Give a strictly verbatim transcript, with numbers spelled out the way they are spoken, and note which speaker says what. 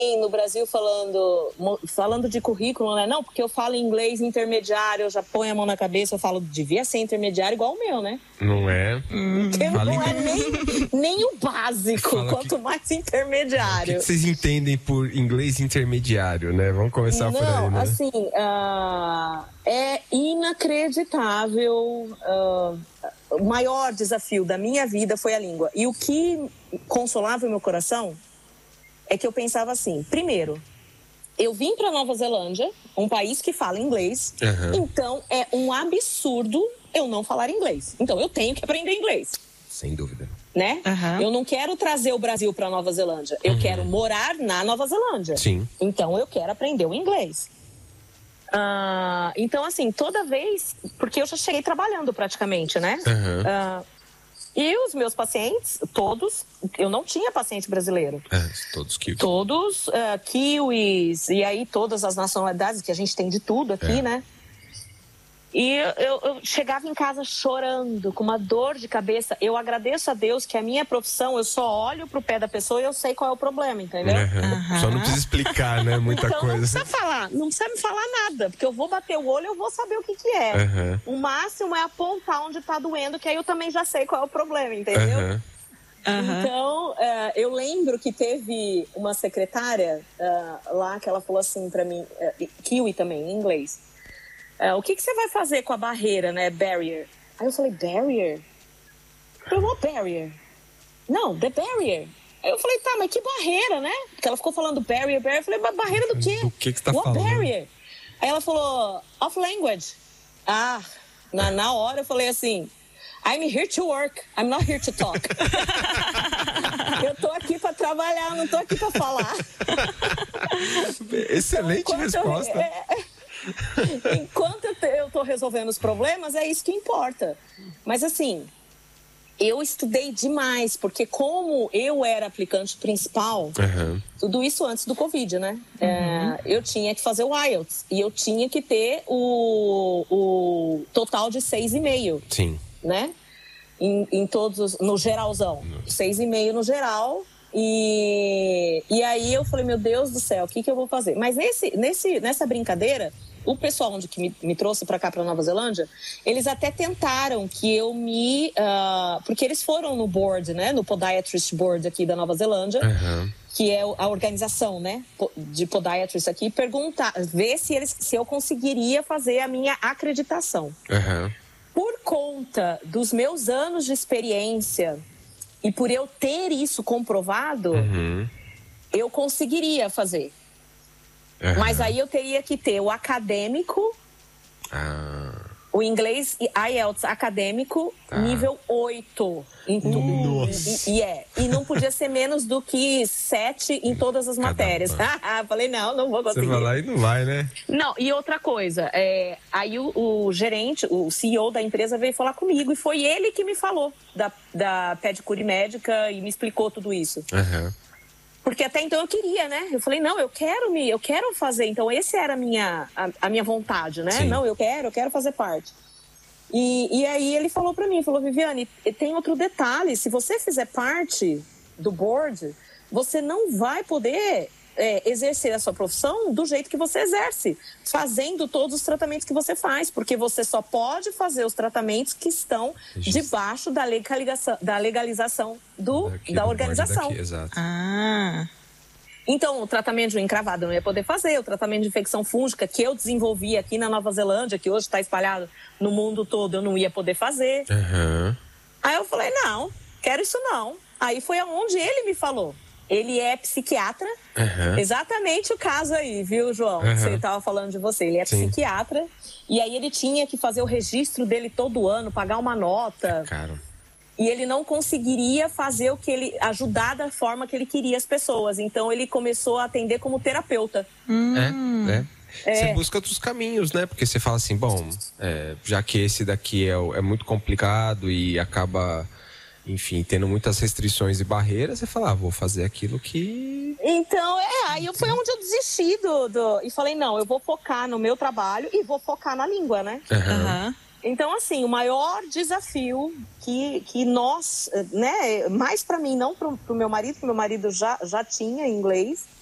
Speaker 1: no Brasil falando, falando de currículo, né? Não, porque eu falo inglês intermediário, eu já ponho a mão na cabeça, eu falo, devia ser intermediário igual o meu, né?
Speaker 2: Não é?
Speaker 1: Porque
Speaker 2: Hum,
Speaker 1: não é nem, nem o básico,
Speaker 2: Fala
Speaker 1: quanto
Speaker 2: que...
Speaker 1: mais intermediário.
Speaker 2: O que, que vocês entendem por inglês intermediário, né? Vamos começar
Speaker 1: não,
Speaker 2: por aí, né?
Speaker 1: assim, uh, é inacreditável. Uh, o maior desafio da minha vida foi a língua. E o que consolava o meu coração é que eu pensava assim, primeiro, eu vim para Nova Zelândia, um país que fala inglês, uhum. Então é um absurdo eu não falar inglês. Então eu tenho que aprender inglês.
Speaker 2: Sem dúvida.
Speaker 1: Né? Uhum. Eu não quero trazer o Brasil para Nova Zelândia, eu uhum. quero morar na Nova Zelândia.
Speaker 2: Sim.
Speaker 1: Então eu quero aprender o inglês. Uh, então assim, toda vez, porque eu já cheguei trabalhando praticamente, né?
Speaker 2: Uhum.
Speaker 1: Uh, E os meus pacientes, todos, eu não tinha paciente brasileiro.
Speaker 2: É, todos kiwis.
Speaker 1: Todos uh, kiwis, e aí todas as nacionalidades, que a gente tem de tudo aqui, é. né? E eu, eu chegava em casa chorando, com uma dor de cabeça. Eu agradeço a Deus que a minha profissão, eu só olho pro pé da pessoa e eu sei qual é o problema, entendeu?
Speaker 2: Uhum. Uhum. Só não precisa explicar, né? Muita
Speaker 1: então,
Speaker 2: coisa.
Speaker 1: Não precisa falar, não precisa me falar nada, porque eu vou bater o olho e eu vou saber o que que é. Uhum. O máximo é apontar onde tá doendo, que aí eu também já sei qual é o problema, entendeu?
Speaker 2: Uhum.
Speaker 1: Uhum. Então, uh, eu lembro que teve uma secretária uh, lá que ela falou assim pra mim, uh, kiwi também, em inglês. Uh, o que, que você vai fazer com a barreira, né? Barrier. Aí eu falei, barrier? Eu falei, what barrier? Não, the barrier. Aí eu falei, tá, mas que barreira, né? Porque ela ficou falando barrier, barrier. Eu falei, mas barreira do quê?
Speaker 2: Do que que você tá
Speaker 1: what
Speaker 2: falando?
Speaker 1: Barrier? Aí ela falou, of language. Ah, na, na hora eu falei assim, I'm here to work, I'm not here to talk. Eu tô aqui pra trabalhar, não tô aqui pra falar.
Speaker 2: Excelente
Speaker 1: então,
Speaker 2: resposta.
Speaker 1: Eu, é, enquanto eu tô resolvendo os problemas, é isso que importa. Mas assim, eu estudei demais, porque como eu era aplicante principal, uhum. tudo isso antes do Covid, né? Uhum. É, eu tinha que fazer o I E L T S e eu tinha que ter o, o total de seis e meio.
Speaker 2: Sim.
Speaker 1: Né? Em, em todos, no geralzão. Seis e meio no geral. E, e aí eu falei, meu Deus do céu, o que, que eu vou fazer? Mas nesse, nesse, nessa brincadeira, o pessoal onde que me, me trouxe para cá, para Nova Zelândia, eles até tentaram que eu me... Uh, porque eles foram no board, né? No Podiatrist Board aqui da Nova Zelândia, uhum. que é a organização, né? De podiatrists aqui, perguntar, ver se, eles, se eu conseguiria fazer a minha acreditação.
Speaker 2: Uhum.
Speaker 1: Por conta dos meus anos de experiência e por eu ter isso comprovado, uhum. eu conseguiria fazer. Uhum. Mas aí eu teria que ter o acadêmico, ah. o inglês e I E L T S acadêmico, ah. nível oito. Em tudo.
Speaker 2: Nossa.
Speaker 1: E, e, é, e não podia ser menos do que sete em todas as matérias. Falei, não, não vou conseguir.
Speaker 2: Você vai lá e não vai, né?
Speaker 1: Não, e outra coisa, é, aí o, o gerente, o C E O da empresa veio falar comigo e foi ele que me falou da, da pedicure médica e me explicou tudo isso.
Speaker 2: Uhum.
Speaker 1: Porque até então eu queria, né? Eu falei, não, eu quero me, eu quero fazer. Então, essa era a minha, a, a minha vontade, né?
Speaker 2: Sim.
Speaker 1: Não, eu quero, eu quero fazer parte. E, e aí ele falou pra mim, falou, Viviane, tem outro detalhe. Se você fizer parte do board, você não vai poder é, exercer a sua profissão do jeito que você exerce, fazendo todos os tratamentos que você faz, porque você só pode fazer os tratamentos que estão Just... debaixo da legalização, da legalização do, daqui, da organização.
Speaker 2: Daqui, exato.
Speaker 1: Ah. Então, o tratamento de encravado eu não ia poder fazer, o tratamento de infecção fúngica que eu desenvolvi aqui na Nova Zelândia, que hoje está espalhado no mundo todo, eu não ia poder fazer.
Speaker 2: Uhum.
Speaker 1: Aí eu falei, não, quero isso não. Aí foi aonde ele me falou. Ele é psiquiatra, uhum. exatamente o caso aí, viu, João? Uhum. Você estava falando de você. Ele é Sim. psiquiatra, e aí ele tinha que fazer o registro dele todo ano, pagar uma nota.
Speaker 2: É caro.
Speaker 1: E ele não conseguiria fazer o que ele... ajudar da forma que ele queria as pessoas. Então, ele começou a atender como terapeuta.
Speaker 2: Hum. É, é. Você é. busca outros caminhos, né? Porque você fala assim, bom, é, já que esse daqui é, é muito complicado e acaba... enfim, tendo muitas restrições e barreiras, você fala, ah, vou fazer aquilo que...
Speaker 1: Então, é, aí foi onde eu desisti do, do... E falei, não, eu vou focar no meu trabalho e vou focar na língua, né?
Speaker 2: Uhum.
Speaker 1: Uhum. Então, assim, o maior desafio que, que nós, né, mais pra mim, não pro, pro meu marido, que meu marido já, já tinha inglês,